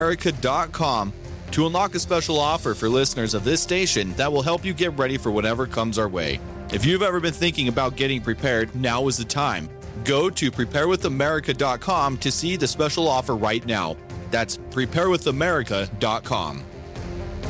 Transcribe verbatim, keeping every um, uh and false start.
America dot com to unlock a special offer for listeners of this station that will help you get ready for whatever comes our way. If you've ever been thinking about getting prepared, now is the time. Go to prepare with america dot com to see the special offer right now. That's prepare with america dot com.